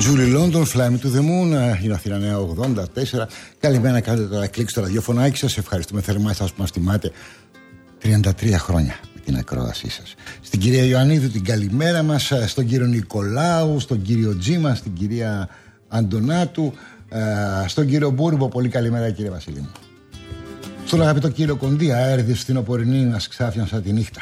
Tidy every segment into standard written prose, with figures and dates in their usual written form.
Julie London, Fly Me to the Moon, είναι Αθήνα Νέα 84. Καλημέρα, κάντε τώρα κλικ στο ραδιοφωνάκι σας. Ευχαριστούμε θερμά εσάς που μας τιμάτε 33 χρόνια με την ακρόασή σας. Στην κυρία Ιωαννίδου την καλημέρα μας, στον κύριο Νικολάου, στον κύριο Τζίμα, στην κυρία Αντωνάτου, στον κύριο Μπούρμπο. Πολύ καλημέρα, κύριε Βασίλη μου. Στον αγαπητό κύριο Κοντία, έρδη φθινοπορεινή μας ξάφιανσα τη νύχτα.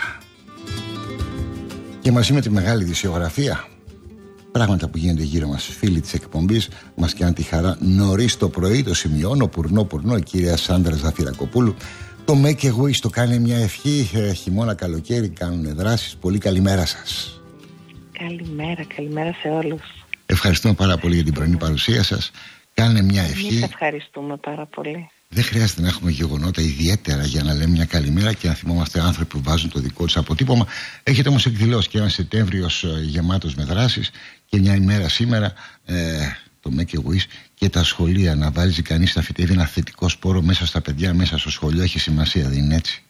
Και μαζί με τη μεγάλη δισιογραφία, πράγματα που γίνονται γύρω μας, φίλοι της εκπομπής, μας κάνουν τη χαρά νωρίς το πρωί, το σημειώνω, πουρνό, η κυρία Σάντρα Ζαφυρακοπούλου. Το Make a Wish το κάνει μια ευχή, χειμώνα, καλοκαίρι, κάνουν δράσεις. Πολύ καλημέρα σας. Καλημέρα σε όλους. Ευχαριστούμε πάρα πολύ για την πρωινή παρουσία σας. Κάνε μια ευχή. Εμείς ευχαριστούμε πάρα πολύ. Δεν χρειάζεται να έχουμε γεγονότα ιδιαίτερα για να λέμε μια καλημέρα και να θυμόμαστε άνθρωποι που βάζουν το δικό τους αποτύπωμα. Έχετε όμως εκδηλώσει και ένα Σεπτέμβριος γεμάτος με δράσεις και μια ημέρα σήμερα, το Make a Wish, και τα σχολεία. Να βάζει κανείς να φυτεύει ένα θετικό σπόρο μέσα στα παιδιά, μέσα στο σχολείο, έχει σημασία, δεν είναι έτσι?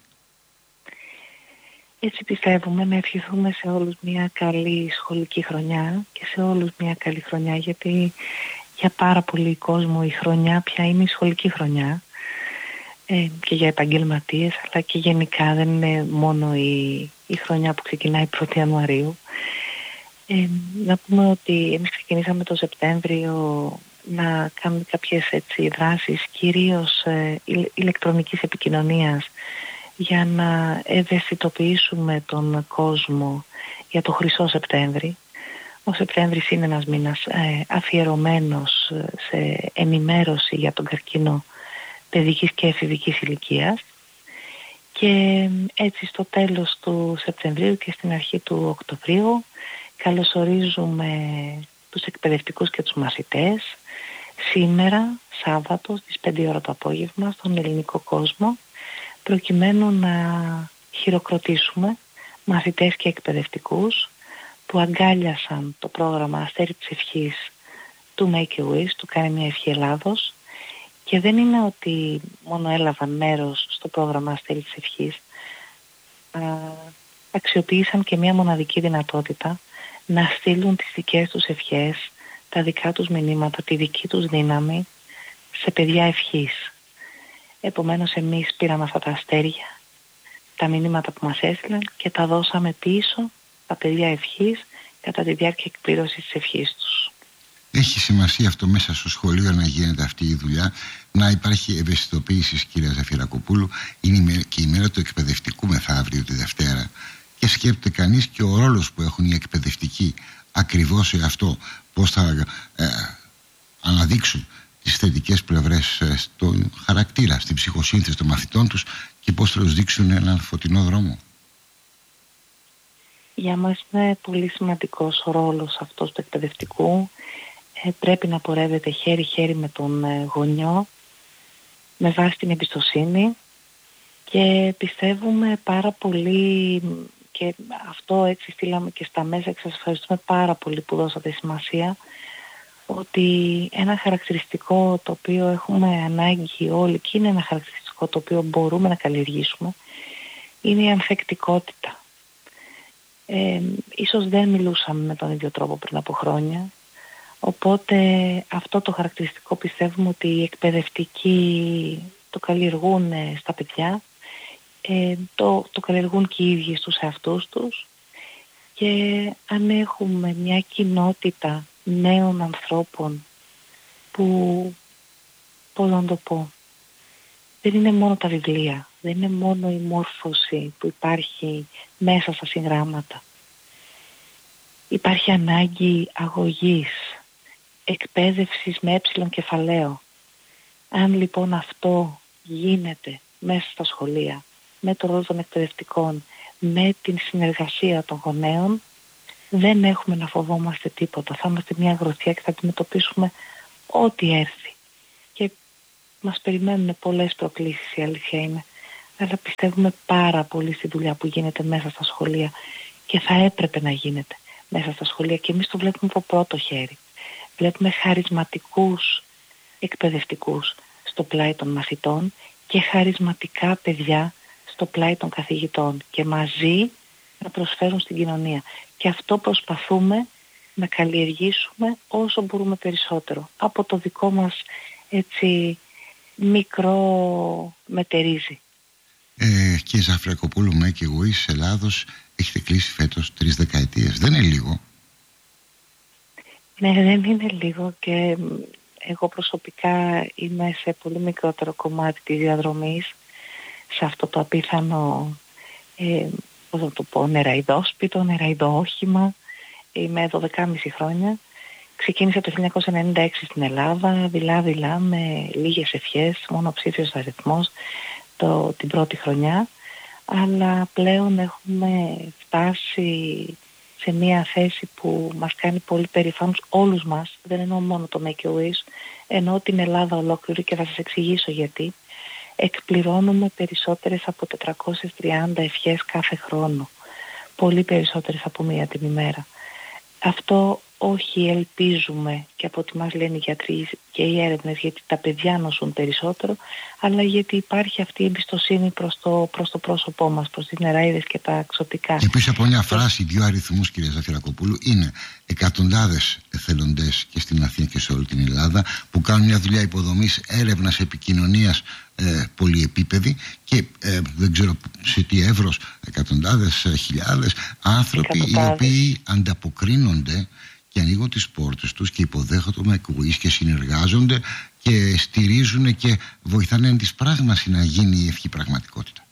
Έτσι πιστεύουμε, να ευχηθούμε σε όλους μια καλή σχολική χρονιά και σε όλους μια καλή χρονιά, γιατί για πάρα πολύ κόσμο η χρονιά πια είναι η σχολική χρονιά, και για επαγγελματίες, αλλά και γενικά δεν είναι μόνο η χρονιά που ξεκινάει 1η Ιανουαρίου. Να πούμε ότι εμείς ξεκινήσαμε το Σεπτέμβριο να κάνουμε κάποιες δράσεις, κυρίως ηλεκτρονικής επικοινωνίας, για να ευαισθητοποιήσουμε τον κόσμο για το Χρυσό Σεπτέμβρη. Ο Σεπτέμβρης είναι ένας μήνας αφιερωμένος σε ενημέρωση για τον καρκίνο παιδικής και εφηβικής ηλικίας, και έτσι στο τέλος του Σεπτεμβρίου και στην αρχή του Οκτωβρίου καλωσορίζουμε τους εκπαιδευτικούς και τους μαθητές σήμερα, Σάββατο, στις 5 ώρα το απόγευμα, στον ελληνικό κόσμο, προκειμένου να χειροκροτήσουμε μαθητές και εκπαιδευτικούς που αγκάλιασαν το πρόγραμμα Αστέρι της Ευχής του Make a Wish, του Κάνει μια Ευχή Ελλάδος. Και δεν είναι ότι μόνο έλαβαν μέρος στο πρόγραμμα Αστέρι της Ευχής, αξιοποίησαν και μια μοναδική δυνατότητα να στείλουν τις δικές τους ευχές, τα δικά τους μηνύματα, τη δική τους δύναμη σε παιδιά ευχής. Επομένως εμείς πήραμε αυτά τα αστέρια, τα μηνύματα που μας έστειλαν, και τα δώσαμε πίσω στα παιδιά ευχής κατά τη διάρκεια εκπλήρωσης της ευχής τους. Έχει σημασία αυτό μέσα στο σχολείο να γίνεται αυτή η δουλειά, να υπάρχει ευαισθητοποίηση, κυρία Ζαφυρακοπούλου. Είναι και η μέρα του εκπαιδευτικού μεθαύριο, τη Δευτέρα, και σκέφτεται κανείς και ο ρόλος που έχουν οι εκπαιδευτικοί ακριβώς σε αυτό, πώς θα αναδείξουν τις θετικές πλευρές στον χαρακτήρα, στην ψυχοσύνθεση των μαθητών τους, και πώς θα τους δείξουν έναν φωτεινό δρόμο. Για μας είναι πολύ σημαντικός ο ρόλος αυτός του εκπαιδευτικού. Πρέπει να πορεύεται χέρι-χέρι με τον γονιό, με βάση την εμπιστοσύνη, και πιστεύουμε πάρα πολύ, και αυτό έτσι στείλαμε και στα μέσα, και σας ευχαριστούμε πάρα πολύ που δώσατε σημασία, ότι ένα χαρακτηριστικό το οποίο έχουμε ανάγκη όλοι, και είναι ένα χαρακτηριστικό το οποίο μπορούμε να καλλιεργήσουμε, είναι η ανθεκτικότητα. Ίσως δεν μιλούσαμε με τον ίδιο τρόπο πριν από χρόνια, οπότε αυτό το χαρακτηριστικό πιστεύουμε ότι οι εκπαιδευτικοί το καλλιεργούν στα παιδιά, το καλλιεργούν και οι ίδιοι στους εαυτούς τους, και αν έχουμε μια κοινότητα νέων ανθρώπων που, πώς να το πω, δεν είναι μόνο τα βιβλία, δεν είναι μόνο η μόρφωση που υπάρχει μέσα στα συγγράμματα. Υπάρχει ανάγκη αγωγής, εκπαίδευσης με κεφαλαίο. Αν λοιπόν αυτό γίνεται μέσα στα σχολεία, με το ρόλο των εκπαιδευτικών, με την συνεργασία των γονέων, δεν έχουμε να φοβόμαστε τίποτα. Θα είμαστε μια γροθιά και θα αντιμετωπίσουμε ό,τι έρθει. Και μας περιμένουν πολλές προκλήσεις, η αλήθεια είναι. Αλλά πιστεύουμε πάρα πολύ στη δουλειά που γίνεται μέσα στα σχολεία, και θα έπρεπε να γίνεται μέσα στα σχολεία, και εμείς το βλέπουμε από πρώτο χέρι. Βλέπουμε χαρισματικούς εκπαιδευτικούς στο πλάι των μαθητών και χαρισματικά παιδιά στο πλάι των καθηγητών, και μαζί να προσφέρουν στην κοινωνία. Και αυτό προσπαθούμε να καλλιεργήσουμε όσο μπορούμε περισσότερο από το δικό μας έτσι μικρό μετερίζει. Κύριε Ζαφυρακοπούλου, με και εγώ της Ελλάδος έχετε κλείσει φέτος 3 δεκαετίες. Δεν είναι λίγο? Ναι, δεν είναι λίγο, και εγώ προσωπικά είμαι σε πολύ μικρότερο κομμάτι της διαδρομής, σε αυτό το απίθανο, πώς να το πω, νεραϊδόσπιτο, νεραϊδοόχημα. Είμαι 12,5 χρόνια. Ξεκίνησα το 1996 στην Ελλάδα, δειλά-δειλά, με λίγες ευχές, μονοψήφιος αριθμός την πρώτη χρονιά, αλλά πλέον έχουμε φτάσει σε μια θέση που μας κάνει πολύ περήφανους όλους μας. Δεν εννοώ μόνο το Make a Wish, εννοώ την Ελλάδα ολόκληρη, και θα σας εξηγήσω γιατί. Εκπληρώνουμε περισσότερες από 430 ευχές κάθε χρόνο, πολύ περισσότερες από μία την ημέρα. Αυτό όχι ελπίζουμε και από ό,τι μας λένε οι γιατροί και οι έρευνες, γιατί τα παιδιά νοσούν περισσότερο, αλλά γιατί υπάρχει αυτή η εμπιστοσύνη προς το πρόσωπό μας, προς τις νεράιδες και τα ξωτικά. Επίσης, από μια φράση, 2 αριθμούς, κυρία Ζαφυρακοπούλου, είναι εκατοντάδες εθελοντές και στην Αθήνα και σε όλη την Ελλάδα που κάνουν μια δουλειά υποδομής, έρευνας, επικοινωνίας πολυεπίπεδη, και δεν ξέρω σε τι εύρος, εκατοντάδες, χιλιάδες άνθρωποι οι οποίοι ανταποκρίνονται και ανοίγουν τις πόρτες τους και υποδέχονται με εκβοής και συνεργάζονται και στηρίζουν και βοηθάνε εν της πράγμαση να γίνει η ευχή πραγματικότητα.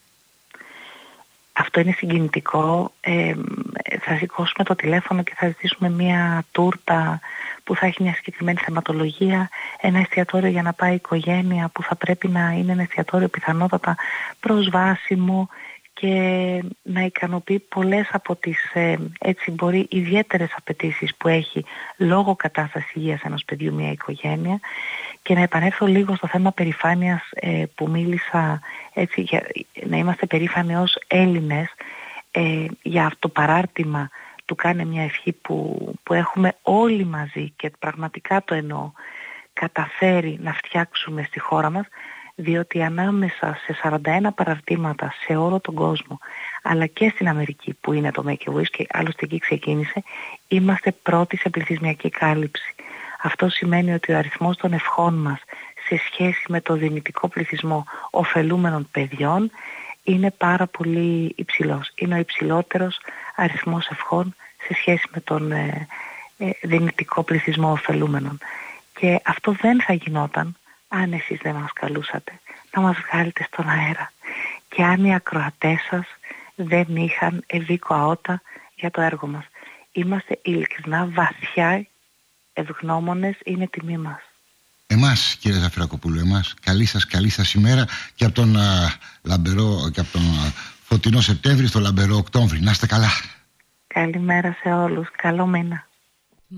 Αυτό είναι συγκινητικό. Θα σηκώσουμε το τηλέφωνο και θα ζητήσουμε μια τούρτα που θα έχει μια συγκεκριμένη θεματολογία, ένα εστιατόριο για να πάει η οικογένεια, που θα πρέπει να είναι ένα εστιατόριο πιθανότατα προσβάσιμο και να ικανοποιεί πολλές από τις έτσι μπορεί ιδιαίτερες απαιτήσεις που έχει λόγω κατάστασης υγείας ενός παιδιού μια οικογένεια. Και να επανέλθω λίγο στο θέμα περηφάνειας που μίλησα, έτσι, για να είμαστε περήφανοι ως Έλληνες για αυτό το παράρτημα του «Κάνε μια ευχή» που έχουμε όλοι μαζί, και πραγματικά το εννοώ, καταφέρει να φτιάξουμε στη χώρα μας, διότι ανάμεσα σε 41 παραρτήματα σε όλο τον κόσμο, αλλά και στην Αμερική που είναι το Make a Wish, και άλλωστε εκεί ξεκίνησε, είμαστε πρώτοι σε πληθυσμιακή κάλυψη. Αυτό σημαίνει ότι ο αριθμός των ευχών μας σε σχέση με το δυνητικό πληθυσμό ωφελούμενων παιδιών είναι πάρα πολύ υψηλός. Είναι ο υψηλότερος αριθμός ευχών σε σχέση με τον δυνητικό πληθυσμό ωφελούμενων. Και αυτό δεν θα γινόταν αν εσείς δεν μας καλούσατε να μας βγάλετε στον αέρα, και αν οι ακροατές σας δεν είχαν ευήκο αότα για το έργο μας. Είμαστε ειλικρινά βαθιά ευγνώμονες, είναι τιμή μας. Εμάς, κύριε Ζαφυρακοπούλου, εμάς, καλή σας ημέρα, και από τον λαμπερό και από τον φωτεινό Σεπτέμβρη στο λαμπερό Οκτώβρη. Να είστε καλά. Καλημέρα σε όλους. Καλό μήνα.